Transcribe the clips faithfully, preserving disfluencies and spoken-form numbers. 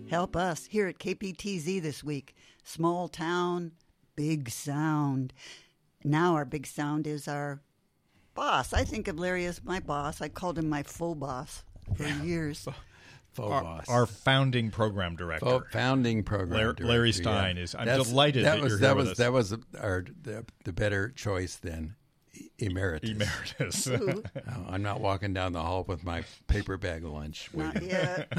help us here at K P T Z this week. Small town, big sound. Now our big sound is our boss. I think of Larry as my boss. I called him my full boss for Yeah. years. Full Our, boss. our founding program director. Full founding program Larry, director. Larry Stein yeah. is. I'm That's- delighted that, was, you're that here was, with us. That was our, the, the better choice than emeritus. Emeritus. Ooh, No, I'm not walking down the hall with my paper bag lunch. not waiting. yet.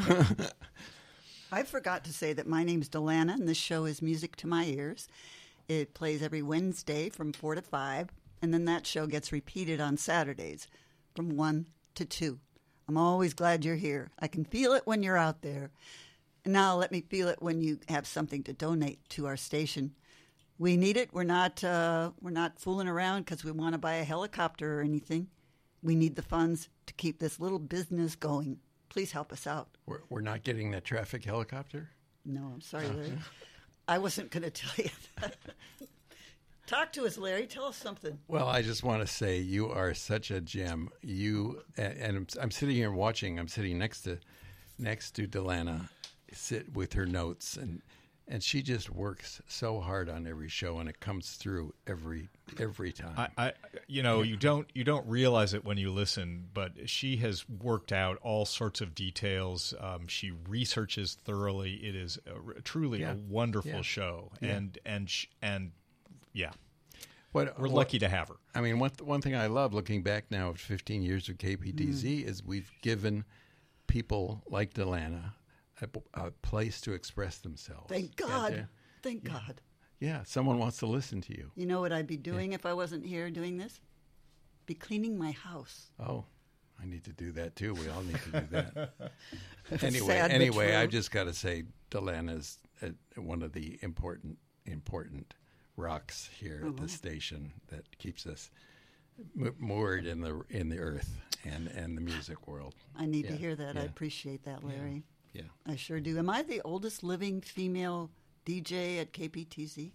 I forgot to say that my name's Delana, and this show is Music to My Ears. It plays every Wednesday from four to five, and then that show gets repeated on Saturdays from one to two. I'm always glad you're here. I can feel it when you're out there. And now let me feel it when you have something to donate to our station. We need it. We're not uh, we're not fooling around because we want to buy a helicopter or anything. We need the funds to keep this little business going. Please help us out. We're, we're not getting that traffic helicopter? No, I'm sorry, Larry. I wasn't going to tell you that. Talk to us, Larry. Tell us something. Well, I just want to say you are such a gem. You and, and I'm, I'm sitting here watching. I'm sitting next to next to Delana, sit with her notes, and and she just works so hard on every show, and it comes through every every time. I, I, you know, you don't you don't realize it when you listen, but she has worked out all sorts of details. Um, she researches thoroughly. It is a, truly Yeah. a wonderful Yeah. show, Yeah. and and sh- and yeah, what, we're what- lucky to have her. I mean, one one thing I love looking back now at fifteen years of K P T Z Mm. is we've given people like Delana a, a place to express themselves. Thank Yeah, God. yeah. Thank God. Yeah, someone wants to listen to you. You know what I'd be doing if I wasn't here doing this? Be cleaning my house. Oh, I need to do that too. We all need to do that. anyway, Sad but anyway, true. I've just got to say, Delana's uh, one of the important, important rocks here at the station that keeps us m- moored in the in the earth and, and the music world. I need to Yeah, hear that. I yeah. appreciate that, Larry. Yeah. I sure do. Am I the oldest living female D J at K P T Z?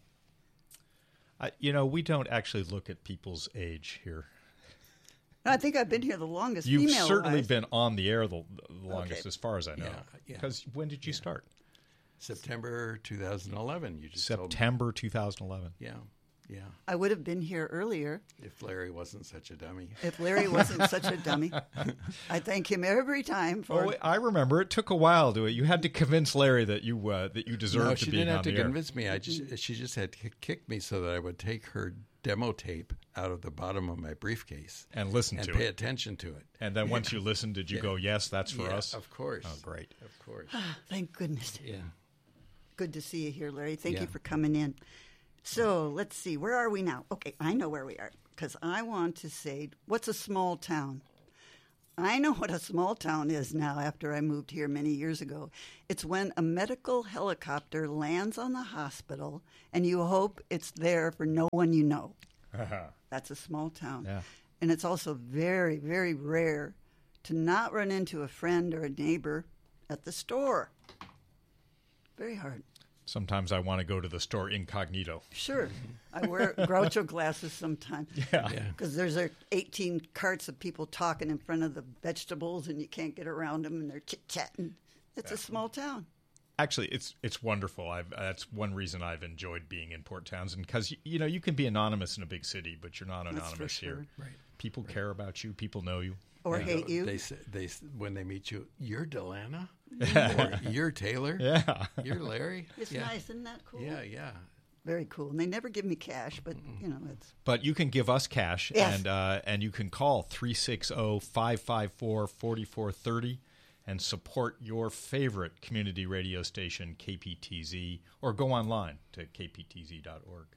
I, you know, we don't actually look at people's age here. I think I've been here the longest. You've female certainly wise. been on the air the, the longest, Okay. as far as I know. Yeah, yeah. Because when did you start? September two thousand eleven. You just told me. September two thousand eleven. Yeah, yeah. I would have been here earlier If Larry wasn't such a dummy. if Larry wasn't such a dummy. I thank him every time for. Oh, I remember. It took a while to it. You had to convince Larry that you uh, that you deserved No, to she be didn't on have to the air. convince me. I just she just had to kick me so that I would take her demo tape out of the bottom of my briefcase And listen and to pay it. attention to it. And then once you listened, did you Yeah. go, yes, that's for Yeah, us? of course. Oh, great. Of course. Thank goodness. Yeah. Good to see you here, Larry. Thank Yeah. you for coming in. So let's see. Where are we now? Okay, I know where we are because I want to say, what's a small town? I know what a small town is now after I moved here many years ago. It's when a medical helicopter lands on the hospital and you hope it's there for no one you know. That's a small town. Yeah. And it's also very, very rare to not run into a friend or a neighbor at the store. Very hard. Sometimes I want to go to the store incognito. Sure. I wear Groucho glasses sometimes. Yeah. Yeah. Because there's uh, eighteen carts of people talking in front of the vegetables and you can't get around them and they're chit-chatting. It's a small town. Actually, it's it's wonderful. I've, that's one reason I've enjoyed being in Port Townsend because you, you know you can be anonymous in a big city, but you're not That's for anonymous sure. here. Right. People care about you. People know you. Or Yeah. hate you. They say, they s- when they meet you, you're Delana, or you're Taylor, Yeah. you're Larry. It's yeah. nice. Isn't that cool? Yeah, yeah. Very cool. And they never give me cash, but, you know, it's... But you can give us cash, Yes. and uh, and you can call three six zero, five five four, four four three zero and support your favorite community radio station, K P T Z, or go online to k p t z dot org.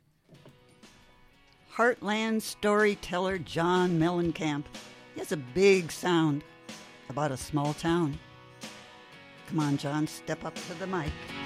Heartland storyteller John Mellencamp. He has a big sound about a small town. Come on, John, step up to the mic.